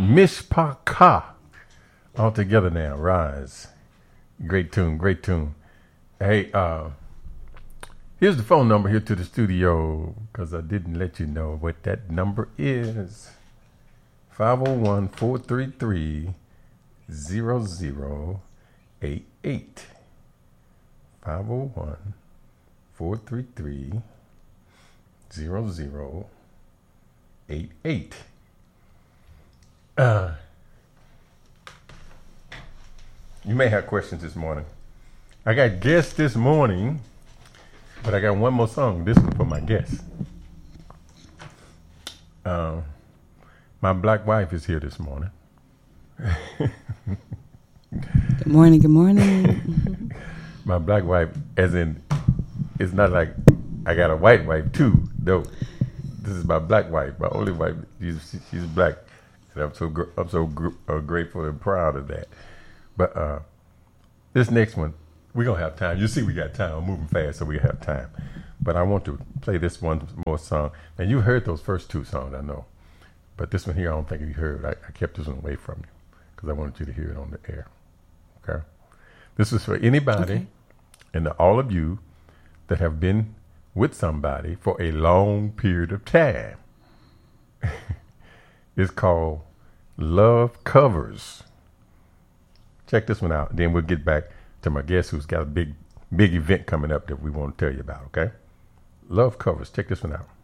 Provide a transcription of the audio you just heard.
Mishpaka. All together now. Rise. Great tune. Great tune. Hey, here's the phone number here to the studio because I didn't let you know what that number is. 501-433-0088. 501-433-0088. You may have questions this morning. I got guests this morning, but I got one more song. This one for my guests. My black wife is here this morning. Good morning, good morning. My black wife, as in, it's not like I got a white wife too. No, this is my black wife, my only wife. She's black, and I'm so grateful and proud of that. But this next one, we're gonna have time. You see, we got time. I'm moving fast, so we have time. But I want to play this one more song. And you heard those first two songs, I know. But this one here, I don't think you heard. I kept this one away from you because I wanted you to hear it on the air. Okay? This is for anybody and all of you that have been with somebody for a long period of time. It's called Love Covers. Check this one out. Then we'll get back to my guest who's got a big event coming up that we want to tell you about, okay? Love Covers. Check this one out.